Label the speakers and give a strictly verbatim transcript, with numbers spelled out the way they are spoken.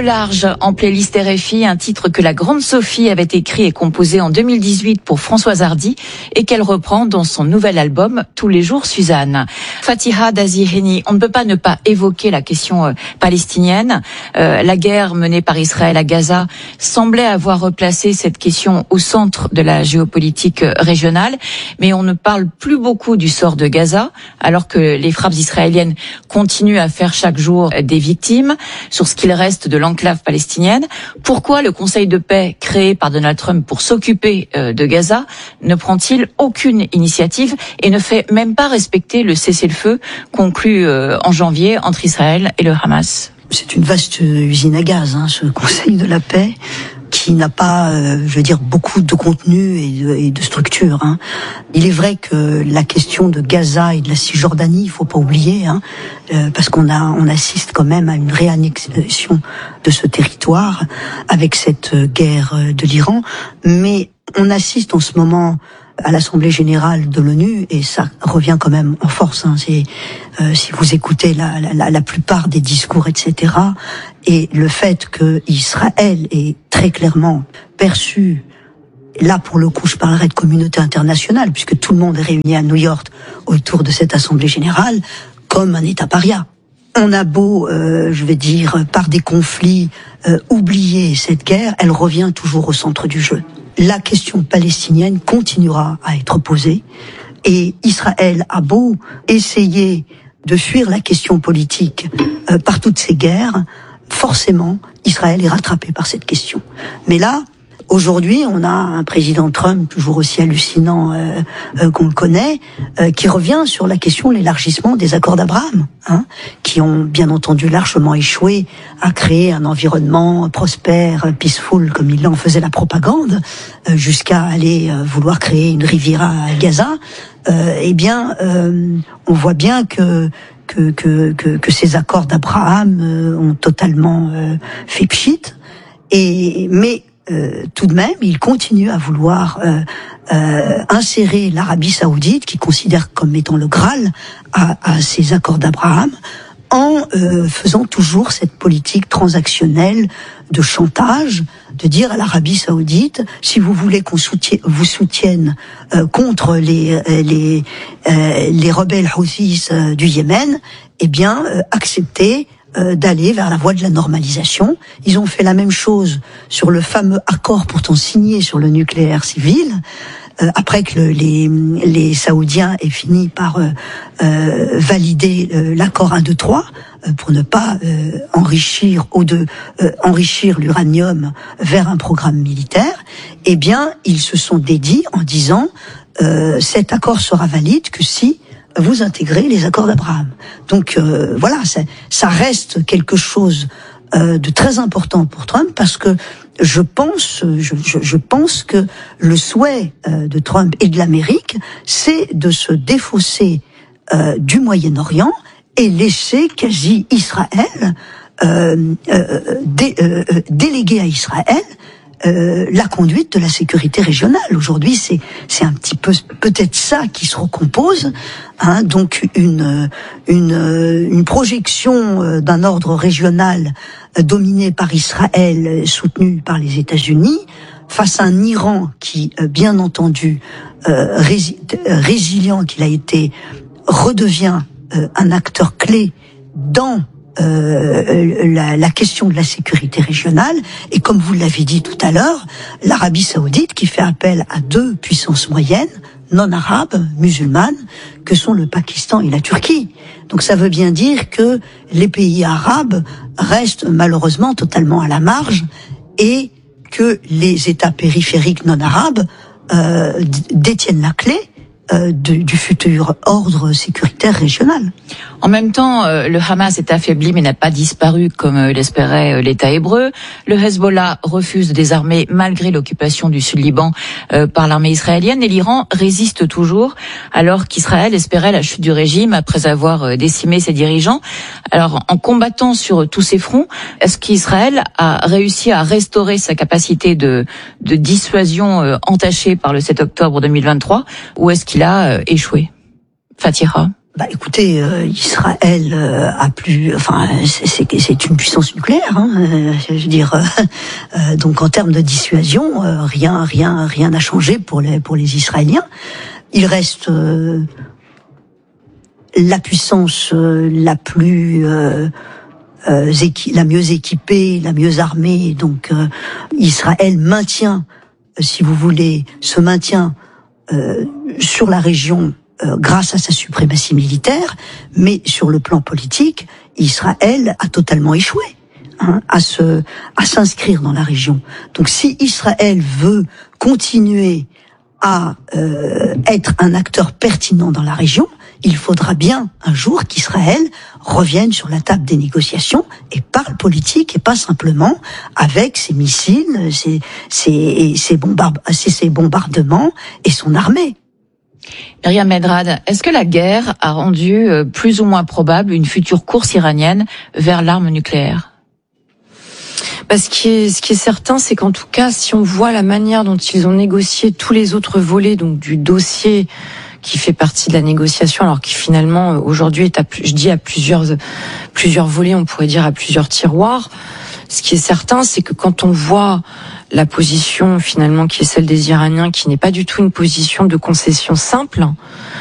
Speaker 1: large en playlist R F I, un titre que la grande Sophie avait écrit et composé en deux mille dix-huit pour Françoise Hardy et qu'elle reprend dans son nouvel album Tous les jours Suzanne. Fatiha Daziheni, on ne peut pas ne pas évoquer la question euh, palestinienne. Euh, la guerre menée par Israël à Gaza semblait avoir replacé cette question au centre de la géopolitique régionale, mais on ne parle plus beaucoup du sort de Gaza, alors que les frappes israéliennes continuent à faire chaque jour des victimes sur ce qu'il reste de l'enclave palestinienne. Pourquoi le Conseil de paix créé par Donald Trump pour s'occuper de Gaza ne prend-il aucune initiative et ne fait même pas respecter le cessez-le-feu conclu en janvier entre Israël et le Hamas?
Speaker 2: C'est une vaste usine à gaz, hein, ce Conseil de la paix, qui n'a pas, euh, je veux dire, beaucoup de contenu et de, et de structure. Hein. Il est vrai que la question de Gaza et de la Cisjordanie, il faut pas oublier, hein, euh, parce qu'on a, on assiste quand même à une réannexion de ce territoire avec cette guerre de l'Iran, mais on assiste en ce moment à l'Assemblée générale de l'ONU, et ça revient quand même en force. Hein. C'est, euh, si vous écoutez la, la, la plupart des discours, et cetera, et le fait que Israël est très clairement perçu, là pour le coup je parlerai de communauté internationale, puisque tout le monde est réuni à New York autour de cette Assemblée générale, comme un État paria. On a beau, euh, je vais dire, par des conflits, euh, oublier cette guerre, elle revient toujours au centre du jeu. La question palestinienne continuera à être posée et Israël a beau essayer de fuir la question politique euh, par toutes ces guerres, forcément Israël est rattrapé par cette question. Mais là, aujourd'hui, on a un président Trump toujours aussi hallucinant euh, euh, qu'on le connaît, euh, qui revient sur la question de l'élargissement des accords d'Abraham, hein, qui ont bien entendu largement échoué à créer un environnement prospère, peaceful, comme il en faisait la propagande, euh, jusqu'à aller euh, vouloir créer une Riviera à Gaza. Euh, eh bien, euh, on voit bien que que que que, que ces accords d'Abraham euh, ont totalement euh, fait pchit. Et mais Euh, tout de même, il continue à vouloir euh, euh, insérer l'Arabie Saoudite, qui considère comme étant le Graal à, à ces accords d'Abraham, en euh, faisant toujours cette politique transactionnelle de chantage, de dire à l'Arabie Saoudite, si vous voulez qu'on soutienne, vous soutienne euh, contre les les euh, les rebelles Houthis euh, du Yémen, eh bien euh, acceptez d'aller vers la voie de la normalisation. Ils ont fait la même chose sur le fameux accord pourtant signé sur le nucléaire civil, euh, après que le, les, les Saoudiens aient fini par euh, euh, valider euh, l'accord un, deux, trois, euh, pour ne pas euh, enrichir au de, euh, enrichir l'uranium vers un programme militaire. Eh bien, ils se sont dédits en disant euh, cet accord sera valide que si vous intégrez les accords d'Abraham. Donc euh, voilà, ça, ça reste quelque chose euh, de très important pour Trump, parce que je pense, je, je, je pense que le souhait euh, de Trump et de l'Amérique, c'est de se défausser euh, du Moyen-Orient et laisser quasi Israël euh, euh, dé, euh, déléguer à Israël Euh, la conduite de la sécurité régionale. Aujourd'hui, c'est c'est un petit peu peut-être ça qui se recompose, hein, donc une une une projection d'un ordre régional dominé par Israël, soutenu par les États-Unis, face à un Iran qui, bien entendu, euh, rési- résilient qu'il a été, redevient euh, un acteur clé dans Euh, la, la question de la sécurité régionale, et comme vous l'avez dit tout à l'heure, l'Arabie Saoudite qui fait appel à deux puissances moyennes, non arabes, musulmanes, que sont le Pakistan et la Turquie. Donc ça veut bien dire que les pays arabes restent malheureusement totalement à la marge, et que les États périphériques non arabes euh, détiennent la clé Euh, du, du futur ordre sécuritaire régional.
Speaker 1: En même temps, euh, le Hamas est affaibli mais n'a pas disparu comme euh, l'espérait euh, l'État hébreu. Le Hezbollah refuse de désarmer malgré l'occupation du Sud-Liban euh, par l'armée israélienne, et l'Iran résiste toujours alors qu'Israël espérait la chute du régime après avoir euh, décimé ses dirigeants. Alors, en combattant sur tous ces fronts, est-ce qu'Israël a réussi à restaurer sa capacité de, de dissuasion euh, entachée par le sept octobre deux mille vingt-trois, ou est-ce qu'il a euh, échoué? Fatiha.
Speaker 2: Bah, écoutez, euh, Israël euh, a plus, enfin, c'est, c'est, c'est une puissance nucléaire. Hein, euh, je veux dire, euh, euh, donc en termes de dissuasion, euh, rien, rien, rien n'a changé pour les pour les Israéliens. Il reste euh, la puissance euh, la plus euh, euh, équi- la mieux équipée, la mieux armée. Donc euh, Israël maintient, si vous voulez, se maintient euh, sur la région. Euh, grâce à sa suprématie militaire, mais sur le plan politique, Israël a totalement échoué hein, à se, à s'inscrire dans la région. Donc, si Israël veut continuer à euh, être un acteur pertinent dans la région, il faudra bien un jour qu'Israël revienne sur la table des négociations et parle politique et pas simplement avec ses missiles, ses, ses, ses, bombard- ses, ses bombardements et son armée.
Speaker 1: Myriam Medrad, est-ce que la guerre a rendu euh, plus ou moins probable une future course iranienne vers l'arme nucléaire ?
Speaker 3: Bah, ce qui est, ce qui est certain, c'est qu'en tout cas, si on voit la manière dont ils ont négocié tous les autres volets, donc du dossier qui fait partie de la négociation, alors qui finalement aujourd'hui est à, je dis à plusieurs, plusieurs volets, on pourrait dire à plusieurs tiroirs. Ce qui est certain, c'est que quand on voit la position finalement qui est celle des Iraniens, qui n'est pas du tout une position de concession simple,